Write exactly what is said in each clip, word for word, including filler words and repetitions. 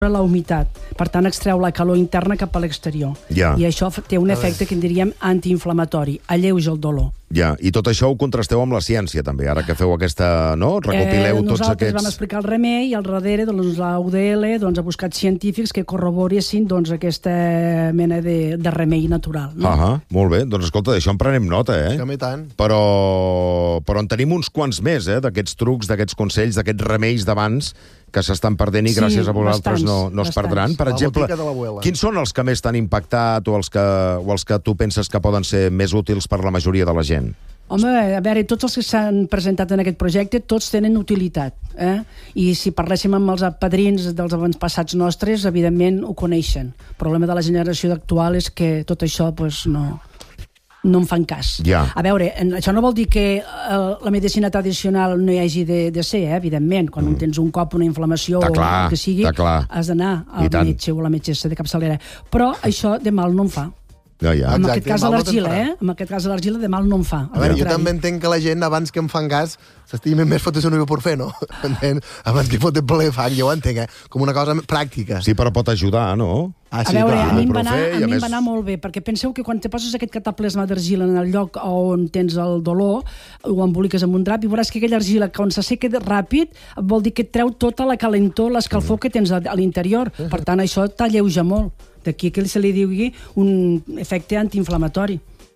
la humitat. Per tant, extreu la calor interna cap a l'exterior. Ja. I això té un efecte que en diríem antiinflamatori, alleuja el dolor. Ja, i tot això ho contrasteu amb la ciència, també, ara que feu aquesta, no? Recopileu eh, tots nosaltres aquests... vam explicar el remei i al darrere doncs, la U D L doncs, ha buscat científics que corroboressin doncs, aquesta mena de, de remei natural. No? Ah, molt bé. Doncs escolta, d'això en prenem nota, eh? Que tant. Però, però en tenim uns quants més, eh? D'aquests trucs, d'aquests consells, d'aquests remeis d'abans que s'estan perdent i gràcies sí, a vosaltres bastants, no, no es bastants. perdran. Per La exemple, botica de l'abuela. quins són els que més t'han impactat o els que, o els que tu penses que poden ser més útils per la majoria de la gent? Home, a veure, tots els que s'han presentat en aquest projecte, tots tenen utilitat. Eh? I si parléssim amb els padrins dels avantpassats nostres, evidentment ho coneixen. El problema de la generació actual és que tot això pues, no... no en fan cas. Ja. A veure, això no vol dir que eh, la medicina tradicional no hi hagi de, de ser, eh? Evidentment. Quan mm. tens un cop, una inflamació Està o clar, el que sigui, està clar. has d'anar al metge o a la metgessa de capçalera. Però això de mal no en fa. Ja, ja. En Exacte, aquest cas de mal no l'argila, te'n eh? En aquest cas de l'argila de mal no en fa. A veure, jo també entenc que la gent, abans que em fan gas, s'estimen més fotre un ibuprofeno. Abans que fotre ple fang, jo ho entenc, eh? Com una cosa pràctica. Sí, però pot ajudar, no? Ah, A veure, clar. a mi, em va anar, Ibuprofè, i a a mi em més- va anar molt bé, perquè penseu que quan te poses aquest cataplasma d'argila en el lloc on tens el dolor, ho emboliques amb un drap, i veuràs que aquella argila, quan s'asseca ràpid, vol dir que et treu tota la calentor, l'escalfor que tens a, a l'interior. Per tant, això t'alleuja molt. D'aquí que se li digui un efecte antiinflamatori.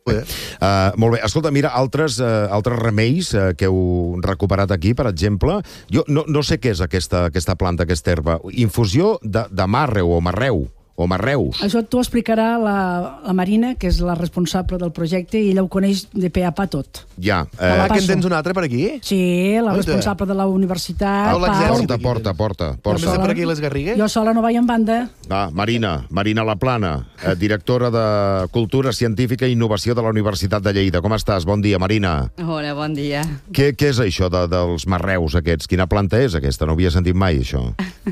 Uh, molt bé, escolta, mira, altres, uh, altres remeis uh, que heu recuperat aquí, per exemple, jo no, no sé què és aquesta, aquesta planta, aquesta herba. Infusió de, de marreu o marreu, o marreus. Això t'ho explicarà la, la Marina, que és la responsable del projecte, i ella ho coneix de pe a pa tot. Ja. Ah, Uh, que en tens un altre per aquí? Sí, la Oita. responsable de la universitat, Au, l'exèrcit. Pau. porta, porta, porta, També porta. per aquí les Garrigues? Jo sola no vaig en banda. Ah, Marina, Marina Laplana, eh, directora de Cultura Científica i Innovació de la Universitat de Lleida. Com estàs? Bon dia, Marina. Hola, bon dia. Què, què és això de, dels marreus aquests? Quina planta és aquesta? No havia sentit mai, això.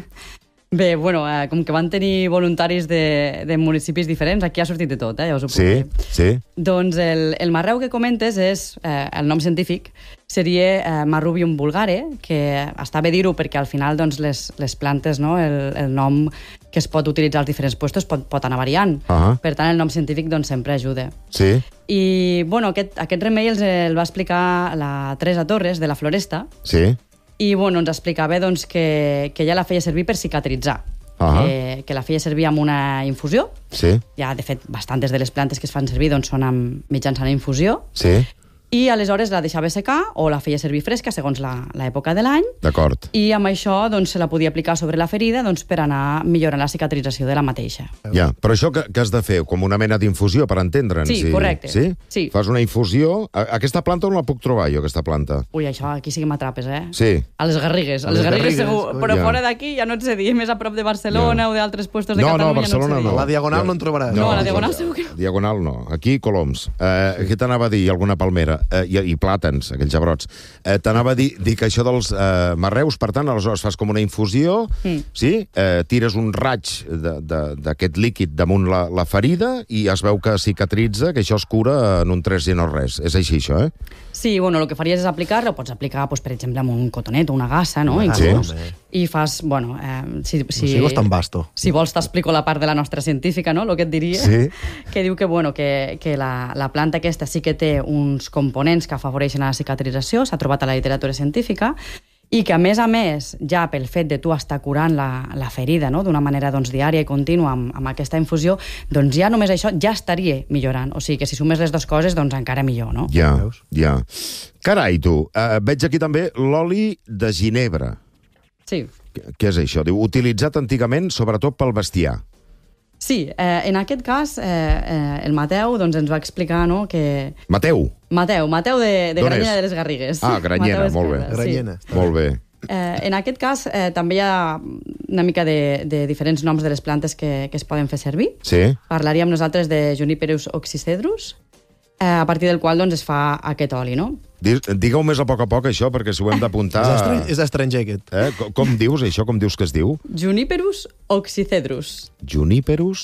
Bé, bueno, eh, com que van tenir voluntaris de, de municipis diferents, aquí ha sortit de tot, eh, ja us ho puc Sí, dir. sí. Doncs el, el marreu que comentes és, eh, el nom científic seria eh, Marrubium vulgare, que està bé dir-ho perquè al final doncs, les, les plantes, no, el, el nom que es pot utilitzar als diferents puestos pot, pot anar variant. Ah. Per tant, el nom científic doncs, sempre ajuda. Sí. I bueno, aquest, aquest remei els, el va explicar la Teresa Torres, de la Floresta, Sí. i bueno, ens explicava doncs, que, que ella la feia servir per cicatritzar. Ah. Que, que la feia servir amb una infusió. Sí. Ja, de fet, bastantes de les plantes que es fan servir doncs, són amb, mitjançant infusió. Sí. I aleshores la deixava secar o la feia servir fresca segons la- l'època de l'any, D'acord. i amb això doncs, se la podia aplicar sobre la ferida doncs, per anar millorant la cicatrització de la mateixa. Ja, però això que, que has de fer? Com una mena d'infusió, per entendre'ns? Sí, correcte. Sí? Sí. Fas una infusió... A- Aquesta planta on la puc trobar, jo, aquesta planta? Ui, això aquí sí que m'atrapes, eh? Sí. A les Garrigues. A A les les Garrigues, Garrigues, segur. ui. Però Ja. fora d'aquí ja no et sé dir. Més a prop de Barcelona Ja. o d'altres puestos de No, no, Catalunya Barcelona no et sé dir. no. A la Diagonal no en Jo- trobaràs. No, a la jo- Diagonal segur que no. Diagonal no. Aquí, Coloms. Eh, què t'anava a dir? Alguna palmera. Eh, i, I plàtans, aquells gebrots. Eh, t'anava a dir, dir que això dels eh, marreus, per tant, aleshores fas com una infusió, Mm. sí? Eh, tires un raig de- de- d'aquest líquid damunt la, la ferida i es veu que cicatritza, que això es cura en un tres i no res. És així, això, eh? Sí, bueno, el que faries és aplicar-lo, pots aplicar, doncs, per exemple, amb un cotonet o una gassa, no? Ah, Inclús. sí. I fas, bueno, eh, si, si, No sigues tan vasto. si vols t'explico la part de la nostra científica, no?, el que et diria, Sí. que diu que, bueno, que, que la, la planta aquesta sí que té uns components que afavoreixen a la cicatrització, s'ha trobat a la literatura científica, i que, a més a més, ja pel fet de tu estar curant la, la ferida, no?, d'una manera doncs, diària i contínua amb, amb aquesta infusió, doncs ja només això ja estaria millorant. O sigui que si sumes les dues coses, doncs encara millor, no? Ja, Veus? ja. Carai, tu, eh, veig aquí també l'oli de ginebre. Sí. Què- Què és això? Diu, utilitzat antigament sobretot pel bestiar. Sí, eh, en aquest cas, eh, eh, el Mateu doncs, ens va explicar, no?, que... Mateu. Mateu, Mateu de, de D'on Granyena és? de les Garrigues. Ah, Granyena, Mateu molt bé. Esquerra, Granyena. Sí. Molt bé. Eh, en aquest cas, eh, també hi ha una mica de, de diferents noms de les plantes que, que es poden fer servir. Sí? Parlaríem nosaltres de Juniperus oxycedrus, eh, a partir del qual doncs, es fa aquest oli, no? Di- Digue-ho més a poc a poc, això, perquè si ho hem d'apuntar... És estrany- És estranger, aquest. Eh? Com, com dius, això? Com dius que es diu? Juniperus oxycedrus. Juniperus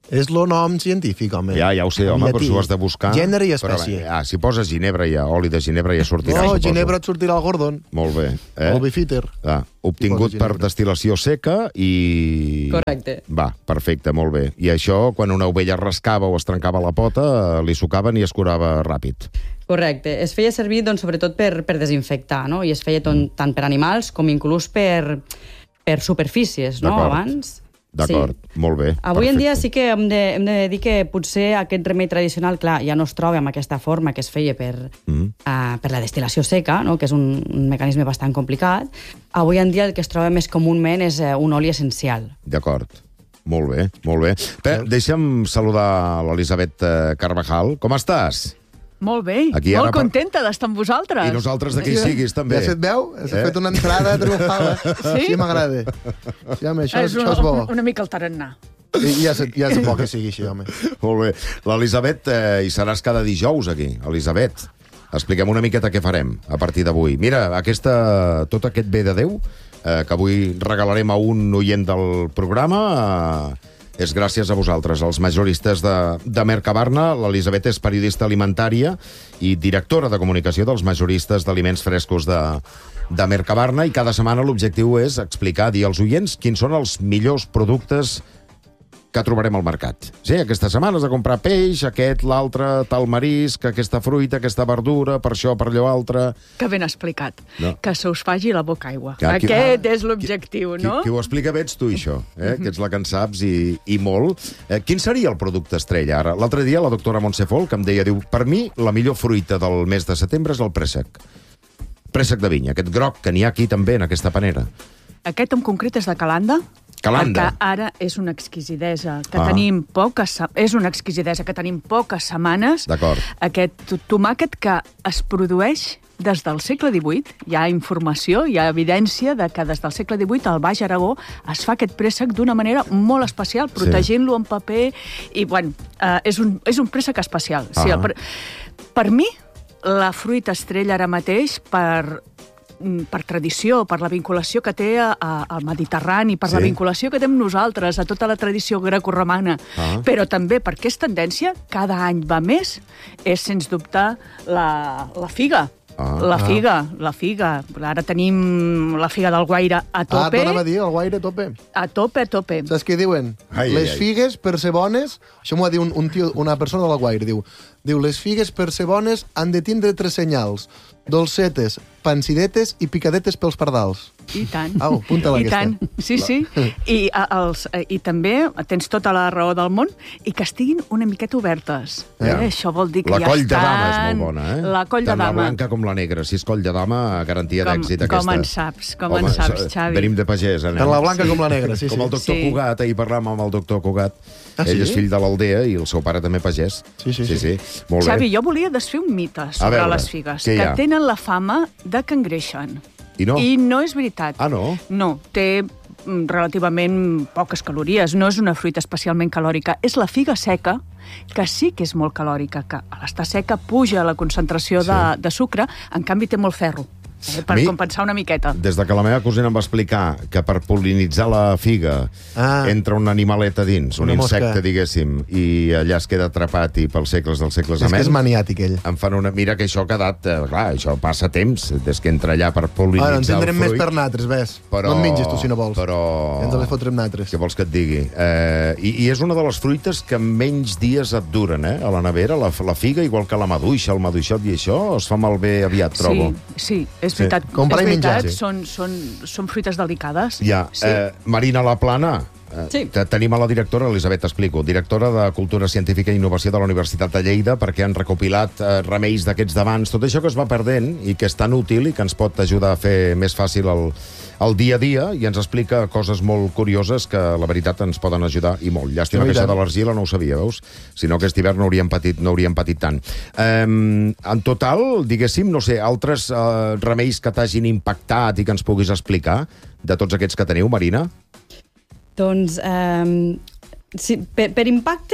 És el nom científic, home. Ja, ja ho sé, home, però si ho has de buscar... Gènere i Però, espècie. ah, si poses ginebra, ja, oli de ginebra ja sortirà, No, suposo. ginebra et sortirà el Gordon. Molt bé. Eh? El Beefeater. Ah, obtingut per destil·lació seca i... Correcte. Va, perfecte, molt bé. I això, quan una ovella rascava o es trencava la pota, li sucaven i es curava ràpid. Correcte. Es feia servir, doncs, sobretot per, per desinfectar, no? I es feia ton, tant per animals com inclús per, per superfícies, no?, abans. D'acord, sí. Molt bé. Avui perfecte. en dia sí que hem de, hem de dir que potser aquest remei tradicional, clar, ja no es troba amb aquesta forma que es feia per, mm. uh, per la destil·lació seca, no?, que és un, un mecanisme bastant complicat. Avui en dia el que es troba més comúment és uh, un oli essencial. D'acord. Molt bé, molt bé. Bé, deixa'm saludar l'Elisabet Carvajal. Com estàs? Molt bé, Aquí molt ara per- contenta d'estar amb vosaltres. I nosaltres d'aquí siguis, també. Ja se't veu? Has Eh? fet una entrada triomfal. Sí? Sí, m'agrada. Sí, home, això, és, això una, és bo. una mica el tarannà. I ja, se- ja és bo que sigui així, home. Molt bé. L'Elisabet, eh, hi seràs cada dijous aquí. Elisabet, expliquem una miqueta què farem a partir d'avui. Mira, aquesta, tot aquest bé de Déu, eh, que avui regalarem a un oient del programa, eh, és gràcies a vosaltres, els majoristes de, de Mercabarna. L'Elisabet és periodista alimentària i directora de comunicació dels majoristes d'aliments frescos de, de Mercabarna, i cada setmana l'objectiu és explicar, dir als oients quins són els millors productes que trobarem al mercat. Sí, aquesta setmana has de comprar peix, aquest, l'altre, tal marisc, aquesta fruita, aquesta verdura, per això, per allò altre... Que ben explicat. No. Que se us faci la boca aigua. Que aquí- Aquest és l'objectiu, Qui, no? qui ho explica bé ets tu, això, eh? que ets la que en saps i, i molt. Eh, quin seria el producte estrella, ara? L'altre dia la doctora Montse Folk em deia, diu, per mi la millor fruita del mes de setembre és el préssec. Préssec de vinya, aquest groc que n'hi ha aquí també, en aquesta panera. Aquest en concret és de Calanda. Calanda. Perquè ara és una exquisidesa que Ah. tenim poques... se- És una exquisidesa que tenim poques setmanes. D'acord. Aquest to- tomàquet que es produeix des del segle divuit. Hi ha informació, hi ha evidència de que des del segle divuit al Baix Aragó es fa aquest préssec d'una manera molt especial, protegint-lo en paper. I, bueno, eh, és, un, és un préssec especial. Sí, Ah. el, per, per mi, la fruita estrella ara mateix, per per tradició, per la vinculació que té a, a, al Mediterrani, per Sí. la vinculació que té amb nosaltres, a tota la tradició grecorromana, Ah. però també perquè és tendència, cada any va més, és, sens dubte, la, la figa. Ah. La figa, la figa. Ara tenim la figa del Guaire a Ah, tope. torna'm a dir, el guaire a tope. A tope, a tope. Saps què diuen? Ai, les ai, ai. figues, per ser bones... Això m'ho va dir un, un tio, una persona de la Guaire. Diu, diu, les figues, per ser bones, han de tindre tres senyals. Dolcetes, pansidetes i picadetes pels pardals. I tant. Au, apunta-la, I aquesta. tant, sí, sí. I, a, els, eh, I també tens tota la raó del món i que estiguin una miqueta obertes. Ja. Eh? Això vol dir que La ja coll de estan... dama és molt bona, eh? La coll de Tant dama. la blanca com la negra. Si és coll de dama, garantia Com- d'èxit com aquesta. en saps, com Home, en saps, sa- Xavi. Venim de pagès, anem. Tant la blanca com la negra, sí, sí. Com el doctor Sí. Cugat, ahir parlàvem amb el doctor Cugat. Ah, Ell sí? és fill de l'Aldea i el seu pare també pagès. Sí, sí, sí. sí. sí. Molt Xavi, bé. jo volia desfer un mite sobre veure, les figues, què hi que ha? tenen la fama de que engreixen. I no? I no és veritat. Ah, no? No, té mm, relativament poques calories, no és una fruita especialment calòrica. És la figa seca, que sí que és molt calòrica, que a l'estar seca puja la concentració Sí. de, de sucre, en canvi té molt ferro, eh, per Mi- compensar una miqueta. Des de que la meva cosina em va explicar que per pol·linitzar la figa Ah. entra un animalet a dins, un Una mosca. insecte, diguéssim, i allà es queda atrapat i pels segles dels segles És que és amens. maniàtic, ell. Em fan una... Mira que això ha quedat... Eh, clar, això passa temps, des que entra allà per pol·linitzar Bueno, ens el tindrem fruit. més per natres, ves. Però- No en mengis tu, si no vols. però- Ja ens les fotrem natres. Què vols que et digui? Eh, i, I és una de les fruites que menys dies et duren, eh? A la nevera, la, la figa, igual que la maduixa, el maduixot i això, es fa malbé aviat, trobo. Sí, sí, és Sí. veritat. Comprar és i menjar. veritat, Sí. són, són, són fruites delicades. Ja, Sí. eh, Marina Laplana, eh, Sí. te- tenim a la directora, Elisabet, t'explico, directora de Cultura Científica i Innovació de la Universitat de Lleida, perquè han recopilat eh, remeis d'aquests d'abans, tot això que es va perdent i que és tan útil i que ens pot ajudar a fer més fàcil el, el dia a dia, i ens explica coses molt curioses que la veritat ens poden ajudar i molt. Llàstima Sí, que i això tant. de l'argila no ho sabia, veus? Si no, aquest hivern no hauríem patit, no hauríem patit tant. Eh, en total, diguéssim, no sé, altres eh, remeis que t'hagin impactat i que ens puguis explicar de tots aquests que teniu, Marina? Doncs, eh, sí, per, per impacte,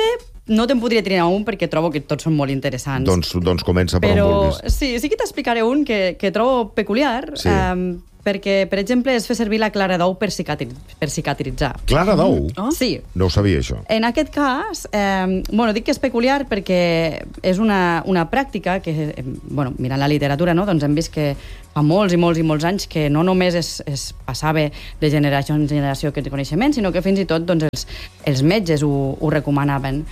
no te'n podria triar un perquè trobo que tots són molt interessants. Doncs, doncs comença per Però on vulguis. sí, sí que t'explicaré un que, que trobo peculiar, Sí. eh, perquè, per exemple, es fa servir la clara d'ou per, cicatri per cicatritzar. Clara d'ou? Oh. Sí. No ho sabia, això. En aquest cas, eh, bueno, dic que és peculiar perquè és una, una pràctica que, eh, bueno, mirant la literatura, no, doncs hem vist que fa molts i molts i molts anys que no només es, es passava de generació en generació aquest coneixement, sinó que fins i tot doncs, els, els metges ho, ho recomanaven.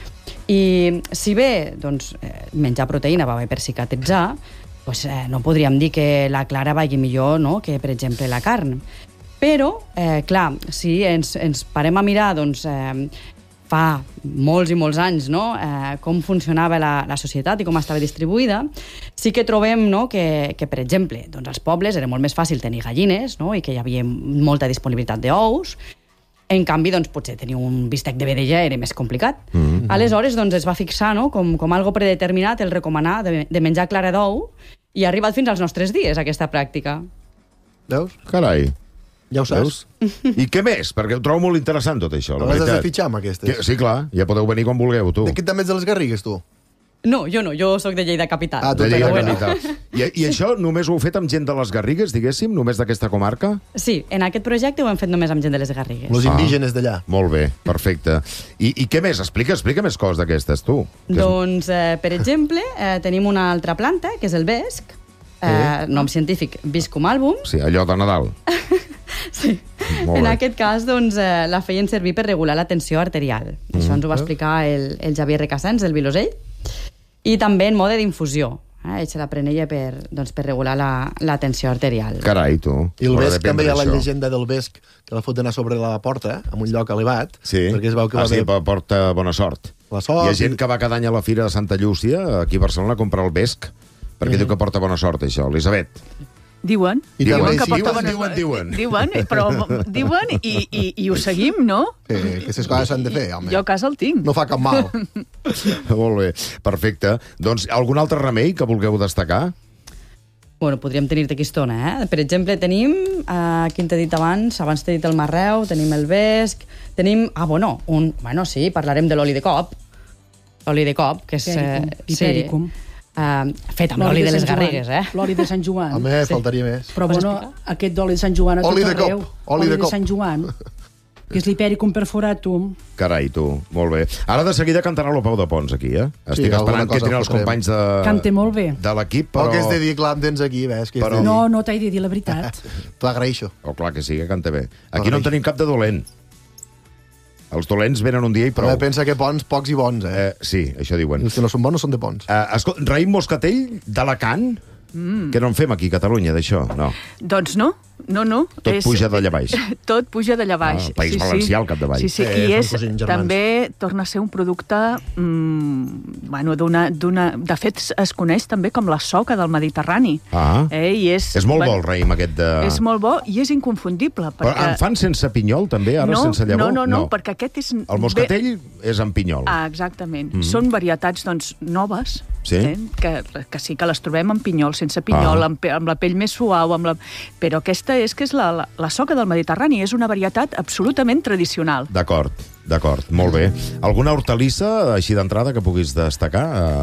I si bé doncs, eh, menjar proteïna va bé per cicatritzar, pues, eh, no podríem dir que la clara vagi millor, no?, que, per exemple, la carn. Però, eh, clar, si ens, ens parem a mirar, doncs, eh, fa molts i molts anys, no?, eh, com funcionava la, la societat i com estava distribuïda, sí que trobem, no?, que, que per exemple, doncs, als pobles era molt més fàcil tenir gallines, no?, i que hi havia molta disponibilitat d'ous. En canvi, doncs, potser tenir un bistec de vedella era més complicat. Mm-hmm. Aleshores, doncs, es va fixar, no?, com, com algo predeterminat el recomanar de, de menjar clara d'ou, i ha arribat fins als nostres dies, aquesta pràctica. Veus? Carai. Ja ho saps. I què més? Perquè ho trobo molt interessant, tot això, la No les has de veritat. fitxar amb aquestes. Que, sí, clar, ja podeu venir quan vulgueu, tu. D'aquí també ets de les Garrigues, tu? No, jo no, jo sóc de Lleida Capital. Ah, tu De també, Lleida bueno. Capital. I, I això només ho heu fet amb gent de les Garrigues, diguéssim? Només d'aquesta comarca? Sí, en aquest projecte ho hem fet només amb gent de les Garrigues. Los Ah. indígenes d'allà. Molt bé, perfecte. I, i què més? Explica, explica més coses d'aquestes, tu. Que és- Doncs, eh, per exemple, eh, tenim una altra planta, que és el vesc, eh, nom científic Viscum album. Sí, allò de Nadal. Sí. Molt En bé. aquest cas, doncs, eh, la feien servir per regular la tensió arterial. Mm-hmm. Això ens ho va explicar el, el Xavier Recassens, del Vilosell. I també en mode d'infusió. Eh? Ell se la prenella per, doncs, per regular la, la tensió arterial. Carai, tu. I el Haurà vesc de també hi ha la prendre això. llegenda del vesc que la foten a sobre de la porta, en un lloc elevat, Sí. perquè es veu que va ah, sí, haver... porta bona sort. La sort Hi ha gent i- que va cada any a la Fira de Santa Llúcia, aquí a Barcelona, a comprar el vesc, perquè diu que porta bona sort, això. Elisabet. Diuen. I Diuen, també que sí, porta diuen, bona- diuen, diuen. Diuen, però diuen i, i, i ho seguim, no? Que, que aquestes coses s'han de fer, home. Jo a casa el tinc. No fa cap mal. Molt bé, perfecte. Doncs algun altre remei que vulgueu destacar? Bueno, podríem tenir-te aquí estona, eh? Per exemple, tenim, eh, quin t'he dit abans, abans t'he dit el marreu, tenim el vesc, tenim, ah, bueno, un, bueno, sí, parlarem de l'oli de cop, l'oli de cop, que és... Hipericum, sí, hipericum. Uh, fet amb l'oli de les Sant Joan. Garrigues, eh? L'oli de Sant Joan. Home, faltaria més. Però Pots bueno, explicar? aquest d'oli de Sant Joan a tot Oli de arreu. cop, oli de cop. Sant Joan, que és l'hipericum perforatum. Carai, tu, molt bé. Ara de seguida cantarà el Pau de Pons aquí, eh? Estic alguna esperant que cosa entrin els fotrem. companys de, Cante molt bé. de l'equip, Però... però... Oh, que és de dir, clar, em tens aquí, ves? Que és Però- de dir... No, no t'he de dir la veritat. T'ho agraeixo. Oh, clar que sí, que canta bé. Aquí no en tenim cap de dolent. Els dolents venen un dia i prou. Home, pensa que bons, pocs i bons, eh? Eh, sí, això diuen. I els que no són bons no són de bons. Uh, escolta, Raïm Moscatell, d'Alacant? Mm. Que no en fem aquí a Catalunya, d'això? No. Doncs no, no, no. Tot puja d'allà baix. Tot puja d'allà baix. Ah, el País Valencià, al capdavall. Sí, sí, Eh, i són és, cosins germans. també torna a ser un producte, mm, bueno, d'una, d'una... De fet, es coneix també com la soca del Mediterrani. Ah. Eh? I és, És molt bo bueno, el raïm aquest de... És molt bo i és inconfundible. Però Perquè... en fan sense pinyol, també, ara, no, sense llavor? No, no, no, perquè aquest és... El moscatell és amb pinyol. Ah, exactament. Mm. Són varietats, doncs, noves, Sí? eh? que, que sí que les trobem amb pinyol, sense pinyol, Ah. amb, pe- amb la pell més suau, amb la... però aquesta és que és la, la, la soca del Mediterrani, és una varietat absolutament tradicional. D'acord, d'acord, molt bé. Alguna hortalissa, així d'entrada, que puguis destacar?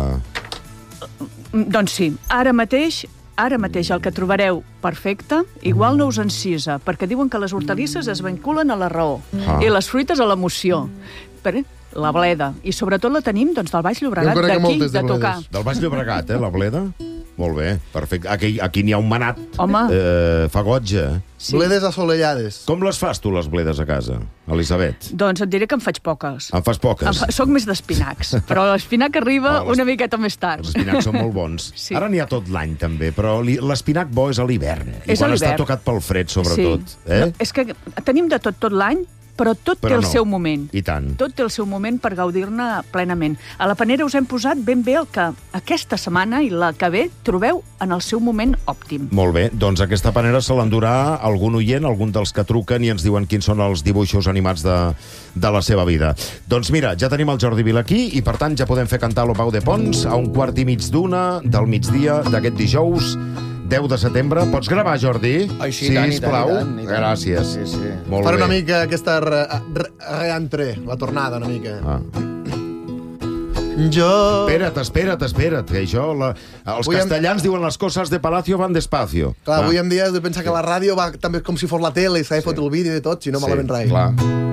Uh... Mm, Doncs sí, ara mateix Ara mateix el que trobareu perfecte, igual no us encisa, perquè diuen que les hortalisses es vinculen a la raó Ah. i les fruites a l'emoció. Per la bleda. I sobretot la tenim doncs, del Baix Llobregat, Jo en conec d'aquí, moltes de de tocar. bledes. Del Baix Llobregat, eh, la bleda? Molt bé, perfecte. Aquí, aquí n'hi ha un manat. Home. Eh, fa goig, Sí. Bledes assolellades. Com les fas tu, les bledes, a casa, Elisabet? Doncs et diré que en faig poques. En fas poques? Em fa... Soc més d'espinacs, però l'espinac arriba Ah, les- una miqueta més tard. Els espinacs són molt bons. Sí. Ara n'hi ha tot l'any, també, però li- l'espinac bo és a l'hivern. I És a quan està l'hivern. tocat pel fred, sobretot. Sí. Eh? No, és que tenim de tot tot l'any, però tot Però té el no. seu moment. I tant. Tot té el seu moment per gaudir-ne plenament. A la panera us hem posat ben bé el que aquesta setmana i la que ve trobeu en el seu moment òptim. Molt bé, doncs aquesta panera se l'endurà algun oient, algun dels que truquen i ens diuen quins són els dibuixos animats de, de la seva vida. Doncs mira, ja tenim el Jordi Vila aquí i per tant ja podem fer cantar l'Opau de Pons a un quart i mig d'una del migdia d'aquest dijous deu de setembre. Pots gravar, Jordi? Ai, sí, i tant, i tant, sisplau. i tant, i tant. Gràcies. Sí, sí. Molt Faré bé. una mica aquesta re, re, reentré, la tornada una mica. Ah. Jo... Espera't, espera't, espera't, que això... La... Els Avui castellans em... diuen les coses de Palacio van despacio. Clar, avui en dia he de pensar que la ràdio va també com si fos la tele, s'ha de fotre el vídeo i tot, si no malament rai. Clar.